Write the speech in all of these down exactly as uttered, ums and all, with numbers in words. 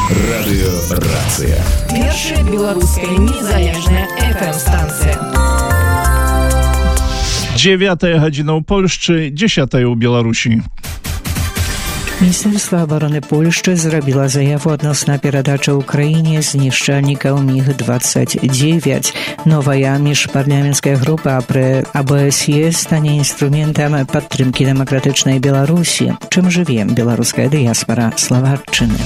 Радыёрацыя. Першая беларуская незалежная эф эм-станцыя. Dziewiąta godzina w Polsce, dziesiąta w Białorusi. Міністэрства абароны Польшчы зрабіла заяву адносна перадачы ўкраіне знішчальнікаў міг двадцать девять. Новая міжпарламенцкая група пры а бэ эс е стане інструментам падтрымкі дэмакратычнай Беларусі. Чым жыве беларуская дыяспара Словаччыны?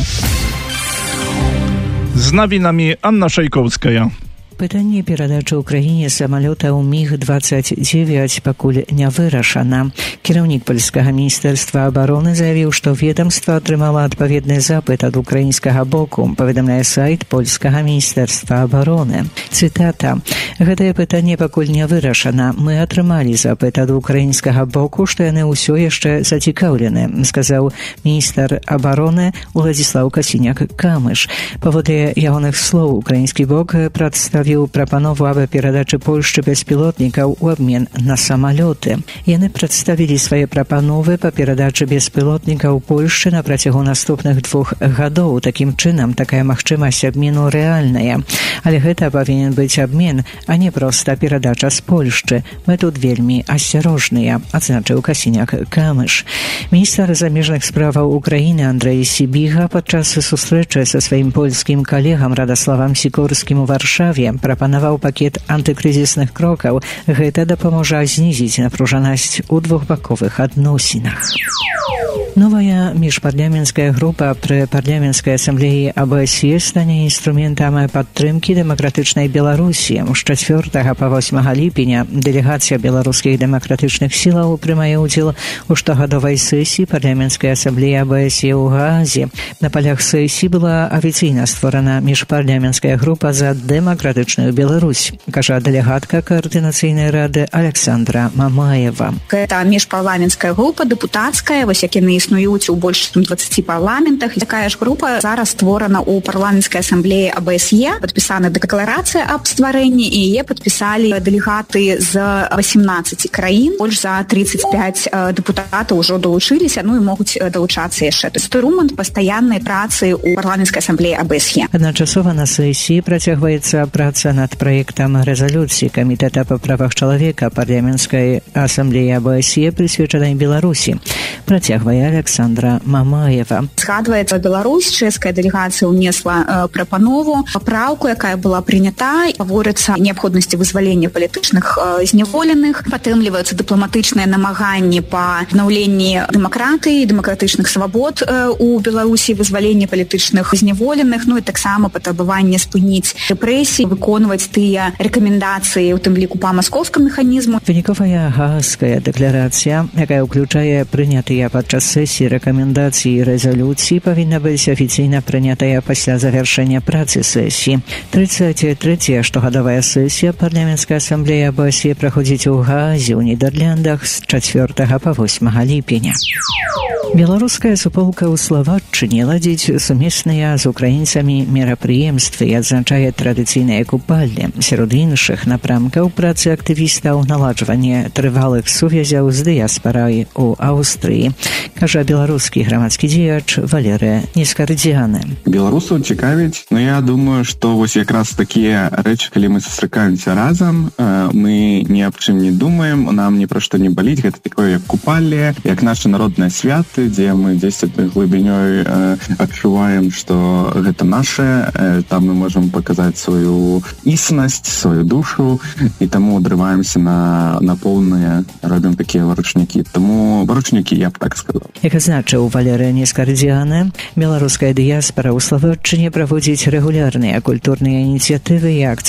Z nowinami Anna Szajkowska. Пытанне перадачы ўкраіне самалётаў міг двадцать девять пакуль не вырашана. Кіраўнік польскага міністэрства абароны заявіў, што ведамства атрымала адпаведны запыт ад украінскага боку, паведамляе сайт польскага міністэрства абароны. Цытата: «Гэтае пытанне пакуль не вырашана. Мы атрымалі запыт ад украінскага боку, што яны ўсё яшчэ зацікаўлены», сказаў міністр абароны Уладзіслаў Касіняк-Камыш. Паводле ягоных слоў, украінскі бок прадставіў прапанову аб перадачы Польшчы беспілотнікаў у абмен на самалёты. Яны прадставілі свае прапановы па перадачы беспілотнікаў Польшчы на працягу наступных двух гадоў. Такім чынам, такая магчымасць абмену рэальная. Але гэта павінен быць абмен, а не проста перадача з Польшчы. Мы тут вельмі асцярожныя, адзначыў Касіняк-Камыш. Міністр замежных справаў Украіны Андрэй Сібіга падчас сустрэчы са сваім польскім калегам Радаславам Сікорскім у Варшаве прапанаваў пакет антыкрызісных крокаў. Гэта дапаможа знізіць напружанасць у двухбаковых адносінах. Новая міжпарламенцкая група пры парламенцкай асамблеі а бэ эс е стане інструментам падтрымкі дэмакратычнай Беларусі. З чацвёртага па восьмага ліпеня дэлегацыя беларускіх дэмакратычных сілаў прымае ўдзел у штогадовай сесіі парламенцкай асамблеі а бэ эс е ў Гаазе. На палях сесіі была афіцыйна створана міжпарламенцкая група за дэмакратычную Беларусь, кажа дэлегатка каардынацыйнай рады Александра Мамаева. Гэта міжпарламенцкая група дэпутацкая, вось як яны існуюць у больш чым двадцати парламентах. Такая ж група зараз створана ў парламенцкай асамблеі а бэ эс е. Падпісана дэкларацыя аб стварэнні, і яе падпісалі дэлегаты з восемнадцати краін. Больш за тридцать пять дэпутатаў ужо далучыліся, ну і могуць далучацца яшчэ. То есть інструмент пастаяннай працы ў парламенцкай асамблеі а бэ эс е. Адначасова на сесіі працягваецца праца над праектам рэзалюцыі Камітэта па правах чалавека парламенцкай асамблеі а бэ эс е, прысвечанай Беларусі. Працягвае Александра Мамаева. Згадваецца, Беларусь, чэшская дэлегацыя ўнесла э, прапанову, папраўку, якая была прынята. Гаворыцца неабходнасці вызвалення палітычных э, зняволеных, падтрымліваюцца дыпламатычныя намаганні па аднаўленні дэмакратыі, дэмакратычных свабод э, у Беларусі, вызвалення палітычных зняволеных, ну і таксама патрабаванне спыніць рэпрэсіі, выконваць тыя рэкамендацыі, у тым ліку па маскоўскаму механізму. Выніковая гаагская дэкларацыя, якая ўключае прынятыя падчас сесіі рэкамендацыі і рэзалюцыі, павінна быць афіцыйна прынятая пасля завяршэння працы сесіі. тридцать третья штогадовая сесія парламенцкай асамблеі а бэ эс е праходзіць у Гаазе ў Нідерландах з чацвёртага па восьмага ліпеня. Беларуская суполка ў Словаччыне ладзіць сумесныя з украінцамі мерапрыемствы і адзначае традыцыйныя купальні. Сярод іншых напрамкаў працы актывістаў наладжванне трывалых сувязяў з дыяспарай у Аўстрыі, кажа беларускі грамадскі дзеяч Валерыя Нескардзяны. Беларусаў цікавіць, но я думаю, што вось якраз такія рэчы, калі мы сустракаемся разам, мы ні аб чым не думаем, нам ні пра што не баліць. Гэта такое як купальне, як наша народнае святы, дзе мы дзесьці глыбінёй э, адчуваем, што гэта наше, э, там мы можам паказаць сваю існасць, сваю душу, і таму адрываемся на, на поўныя, робім такія варучнікі. Таму варучнікі я б так сказаў. Як азначыў Валерыя Нескардзяны, беларуская дыяспара ў Словаччыне праводзіць рэгулярныя культурныя ініцыятывы і акцыі